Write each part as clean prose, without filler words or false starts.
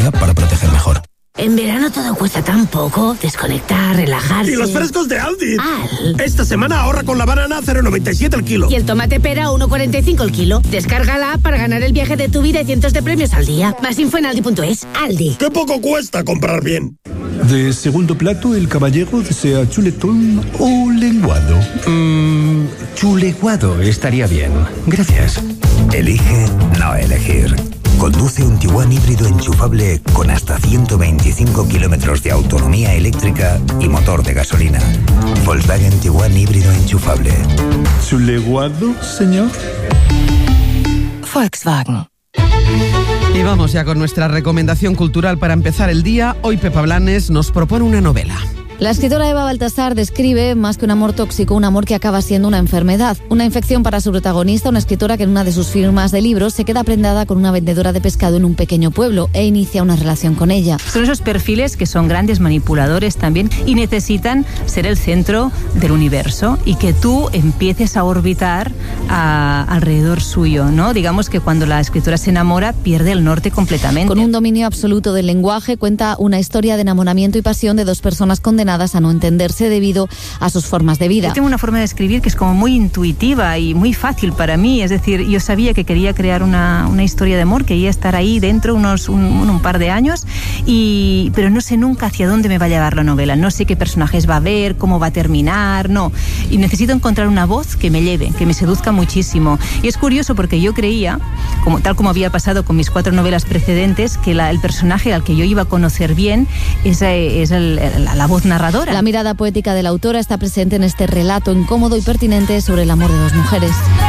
tecnología para proteger mejor. En verano todo cuesta tan poco. Desconectar, relajarse. ¡Y los frescos de Aldi! ¡Al! Esta semana ahorra con la banana a 0,97 el kilo. Y el tomate pera a 1,45 el kilo. Descárgala para ganar el viaje de tu vida y cientos de premios al día. Más info en aldi.es. Aldi. ¡Qué poco cuesta comprar bien! De segundo plato, el caballero desea chuletón o lenguado. Chuleguado estaría bien. Gracias. Elige no elegir. Conduce un Tiguan híbrido enchufable con hasta 125 kilómetros de autonomía eléctrica y motor de gasolina. Volkswagen Tiguan híbrido enchufable. ¿Chuleguado, señor? Volkswagen. Y vamos ya con nuestra recomendación cultural para empezar el día. Hoy Pepa Blanes nos propone una novela. La escritora Eva Baltasar describe, más que un amor tóxico, un amor que acaba siendo una enfermedad. Una infección para su protagonista, una escritora que en una de sus firmas de libros se queda prendada con una vendedora de pescado en un pequeño pueblo e inicia una relación con ella. Son esos perfiles que son grandes manipuladores también y necesitan ser el centro del universo y que tú empieces a orbitar alrededor suyo, ¿no? Digamos que cuando la escritora se enamora pierde el norte completamente. Con un dominio absoluto del lenguaje, cuenta una historia de enamoramiento y pasión de dos personas condenadas a no entenderse debido a sus formas de vida. Yo tengo una forma de escribir que es como muy intuitiva y muy fácil para mí, es decir, yo sabía que quería crear una historia de amor, quería estar ahí dentro un par de años, pero no sé nunca hacia dónde me va a llevar la novela, no sé qué personajes va a haber, cómo va a terminar, no, y necesito encontrar una voz que me lleve, que me seduzca muchísimo. Y es curioso porque yo creía, tal como había pasado con mis 4 novelas precedentes, que el personaje al que yo iba a conocer bien es la voz narradora. La mirada poética de la autora está presente en este relato incómodo y pertinente sobre el amor de dos mujeres.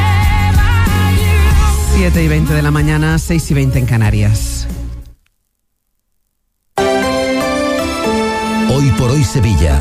7:20 de la mañana, 6:20 en Canarias. Hoy por hoy Sevilla.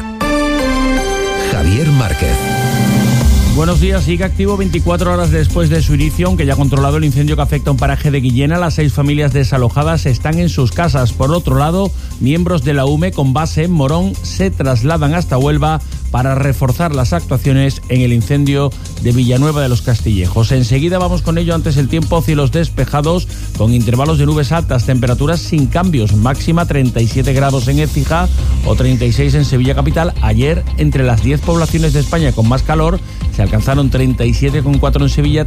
Javier Márquez. Buenos días, sigue activo 24 horas después de su inicio, aunque ya ha controlado el incendio que afecta a un paraje de Guillena. Las 6 familias desalojadas están en sus casas. Por otro lado, miembros de la UME con base en Morón se trasladan hasta Huelva para reforzar las actuaciones en el incendio de Villanueva de los Castillejos. Enseguida vamos con ello. Antes el tiempo, cielos despejados con intervalos de nubes altas, temperaturas sin cambios, máxima 37 grados en Écija o 36 en Sevilla capital. Ayer, entre las 10 poblaciones de España con más calor, se alcanzaron 37,4 en Sevilla,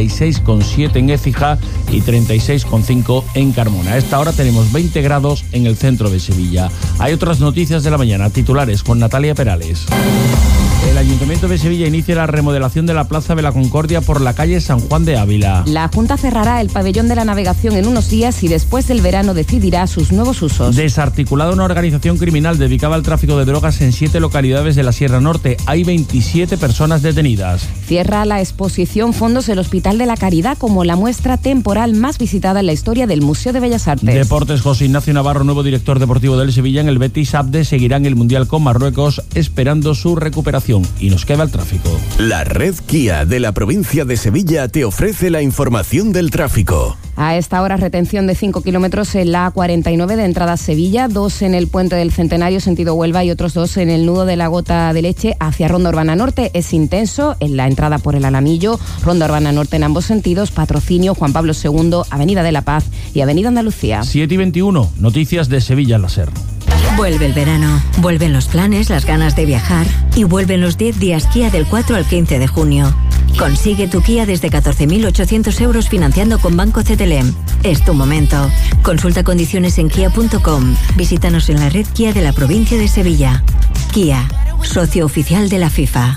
36,7 en Écija y 36,5 en Carmona. A esta hora tenemos 20 grados en el centro de Sevilla. Hay otras noticias de la mañana, titulares con Natalia Perales. El Ayuntamiento de Sevilla inicia la remodelación de la Plaza de la Concordia por la calle San Juan de Ávila. La Junta cerrará el pabellón de la navegación en unos días y después del verano decidirá sus nuevos usos. Desarticulada una organización criminal dedicada al tráfico de drogas en 7 localidades de la Sierra Norte. Hay 27 personas detenidas. Cierra la exposición Fondos del Hospital de la Caridad como la muestra temporal más visitada en la historia del Museo de Bellas Artes. Deportes, José Ignacio Navarro, nuevo director deportivo del Sevilla. En el Betis Abde seguirán el Mundial con Marruecos esperando su recuperación. Y nos queda el tráfico. La red Kia de la provincia de Sevilla te ofrece la información del tráfico. A esta hora, retención de 5 kilómetros en la A49 de entrada a Sevilla, 2 en el Puente del Centenario sentido Huelva y otros 2 en el nudo de la Gota de Leche hacia Ronda Urbana Norte. Es intenso en la entrada por el Alamillo, Ronda Urbana Norte en ambos sentidos, patrocinio Juan Pablo II, Avenida de la Paz y Avenida Andalucía. 7:21, noticias de Sevilla Láser. Vuelve el verano, vuelven los planes, las ganas de viajar y vuelven los 10 días Kia del 4 al 15 de junio. Consigue tu Kia desde 14.800 euros financiando con Banco CTLM. Es tu momento. Consulta condiciones en kia.com. Visítanos en la red Kia de la provincia de Sevilla. Kia, socio oficial de la FIFA.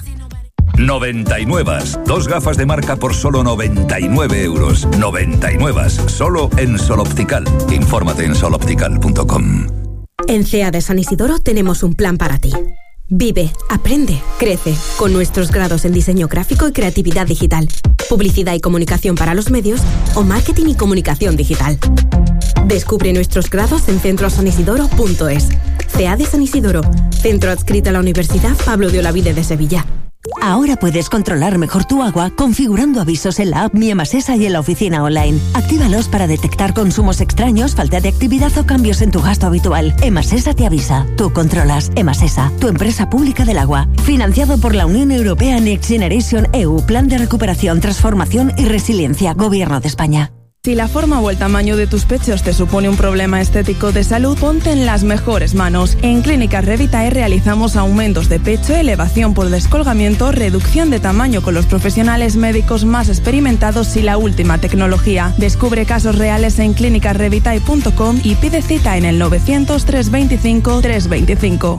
99. 2 gafas de marca por solo 99 euros. 99. Solo en Sol Optical. Infórmate en soloptical.com. En CEA de San Isidoro tenemos un plan para ti. Vive, aprende, crece con nuestros grados en diseño gráfico y creatividad digital, publicidad y comunicación para los medios o marketing y comunicación digital. Descubre nuestros grados en centrosanisidoro.es. CEA de San Isidoro, centro adscrito a la Universidad Pablo de Olavide de Sevilla. Ahora puedes controlar mejor tu agua configurando avisos en la app Mi Emasesa y en la oficina online. Actívalos para detectar consumos extraños, falta de actividad o cambios en tu gasto habitual. Emasesa te avisa. Tú controlas. Emasesa, tu empresa pública del agua. Financiado por la Unión Europea Next Generation EU, Plan de Recuperación, Transformación y Resiliencia, Gobierno de España. Si la forma o el tamaño de tus pechos te supone un problema estético de salud, ponte en las mejores manos. En Clínicas Revitae realizamos aumentos de pecho, elevación por descolgamiento, reducción de tamaño con los profesionales médicos más experimentados y la última tecnología. Descubre casos reales en clinicasrevitae.com y pide cita en el 900 325 325.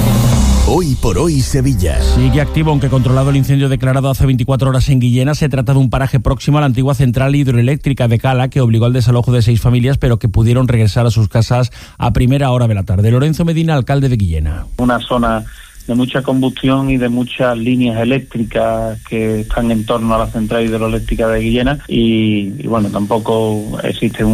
Hoy por hoy Sevilla. Sigue activo, aunque controlado, el incendio declarado hace 24 horas en Guillena. Se trata de un paraje próximo a la antigua central hidroeléctrica de Cala, que obligó al desalojo de 6 familias, pero que pudieron regresar a sus casas a primera hora de la tarde. Lorenzo Medina, alcalde de Guillena. Una zona de mucha combustión y de muchas líneas eléctricas que están en torno a la central hidroeléctrica de Guillena y bueno, tampoco existe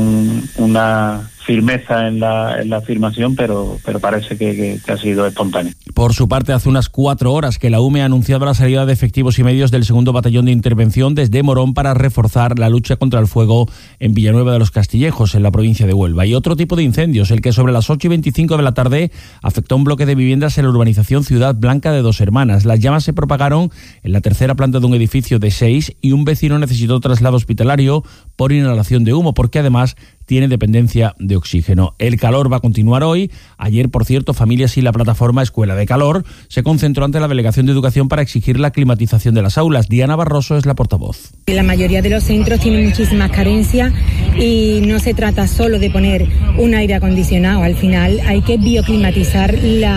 una firmeza en la afirmación, pero parece que ha sido espontáneo. Por su parte, hace unas 4 horas que la UME ha anunciado la salida de efectivos y medios del 2º Batallón de Intervención desde Morón para reforzar la lucha contra el fuego en Villanueva de los Castillejos, en la provincia de Huelva. Y otro tipo de incendios, el que sobre las 8:25 de la tarde afectó a un bloque de viviendas en la urbanización Ciudad Blanca de Dos Hermanas. Las llamas se propagaron en la tercera planta de un edificio de 6 y un vecino necesitó traslado hospitalario por inhalación de humo, porque además tiene dependencia de oxígeno. El calor va a continuar hoy. Ayer, por cierto, Familias y la plataforma Escuela de Calor se concentró ante la Delegación de Educación para exigir la climatización de las aulas. Diana Barroso es la portavoz. La mayoría de los centros tienen muchísimas carencias y no se trata solo de poner un aire acondicionado. Al final hay que bioclimatizar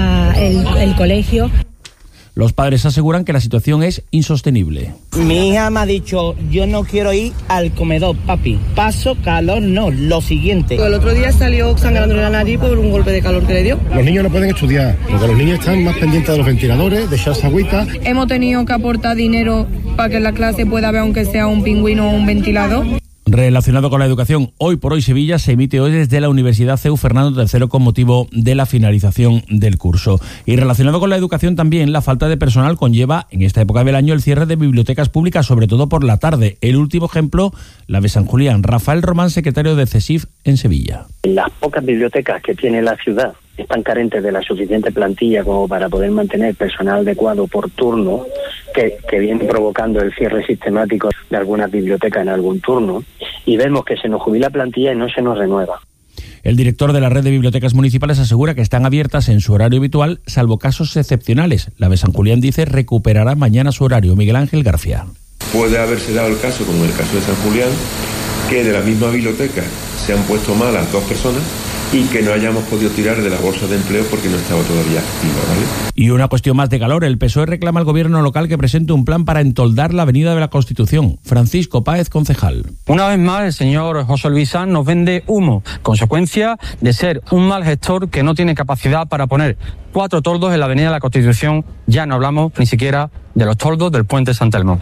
el colegio. Los padres aseguran que la situación es insostenible. Mi hija me ha dicho, yo no quiero ir al comedor, papi. Paso calor, no, lo siguiente. El otro día salió sangrando la nariz por un golpe de calor que le dio. Los niños no pueden estudiar, porque los niños están más pendientes de los ventiladores, de echarse agüita. Hemos tenido que aportar dinero para que en la clase pueda haber aunque sea un pingüino o un ventilador. Relacionado con la educación, Hoy por hoy Sevilla se emite hoy desde la Universidad CEU Fernando III con motivo de la finalización del curso. Y relacionado con la educación también, la falta de personal conlleva en esta época del año el cierre de bibliotecas públicas, sobre todo por la tarde. El último ejemplo, la de San Julián. Rafael Román, secretario de CESIF en Sevilla. Las pocas bibliotecas que tiene la ciudad están carentes de la suficiente plantilla como para poder mantener personal adecuado por turno, que viene provocando el cierre sistemático de algunas bibliotecas en algún turno, y vemos que se nos jubila plantilla y no se nos renueva. El director de la red de bibliotecas municipales asegura que están abiertas en su horario habitual, salvo casos excepcionales. La de San Julián, dice, recuperará mañana su horario. Miguel Ángel García. Puede haberse dado el caso, como en el caso de San Julián, que de la misma biblioteca se han puesto malas 2 personas y que no hayamos podido tirar de la bolsa de empleo porque no estaba todavía activa, ¿vale? Y una cuestión más de calor. El PSOE reclama al gobierno local que presente un plan para entoldar la avenida de la Constitución. Francisco Páez, concejal. Una vez más, el señor José Luis Sanz nos vende humo, consecuencia de ser un mal gestor que no tiene capacidad para poner 4 toldos en la avenida de la Constitución. Ya no hablamos ni siquiera de los toldos del puente San Telmo.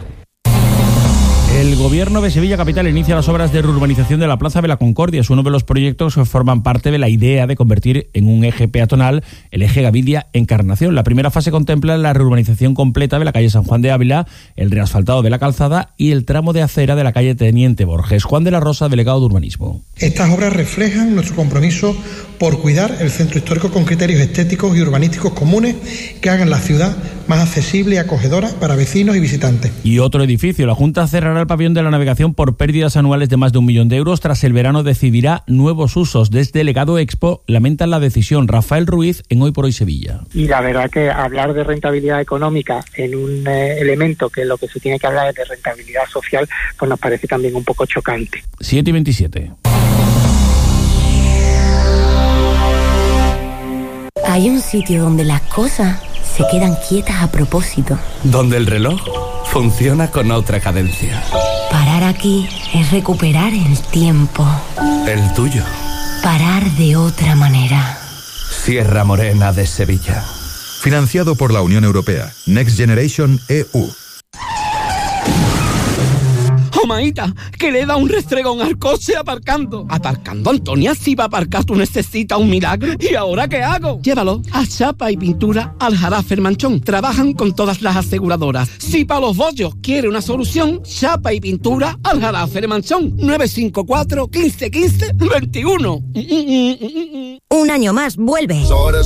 El Gobierno de Sevilla Capital inicia las obras de reurbanización de la Plaza de la Concordia. Es uno de los proyectos que forman parte de la idea de convertir en un eje peatonal el eje Gavidia-Encarnación. La primera fase contempla la reurbanización completa de la calle San Juan de Ávila, el reasfaltado de la calzada y el tramo de acera de la calle Teniente Borges. Juan de la Rosa, delegado de Urbanismo. Estas obras reflejan nuestro compromiso por cuidar el centro histórico con criterios estéticos y urbanísticos comunes que hagan la ciudad más accesible y acogedora para vecinos y visitantes. Y otro edificio. La Junta cerrará el pabellón de la navegación por pérdidas anuales de más de 1 millón de euros. Tras el verano decidirá nuevos usos. Desde Legado Expo lamentan la decisión. Rafael Ruiz en Hoy por Hoy Sevilla. Y la verdad que hablar de rentabilidad económica en un elemento que lo que se tiene que hablar es de rentabilidad social, pues nos parece también un poco chocante. 7:27. Hay un sitio donde las cosas se quedan quietas a propósito. Donde el reloj funciona con otra cadencia. Parar aquí es recuperar el tiempo. El tuyo. Parar de otra manera. Sierra Morena de Sevilla. Financiado por la Unión Europea. Next Generation EU. Maíta, que le da un restregón al coche aparcando. Aparcando, Antonia, si va a aparcar tú necesitas un milagro. ¿Y ahora qué hago? Llévalo a Chapa y Pintura Aljarafe El Manchón. Trabajan con todas las aseguradoras. Si para los bollos quiere una solución, Chapa y Pintura Aljarafe El Manchón. 954 15 15 21. Un año más vuelve.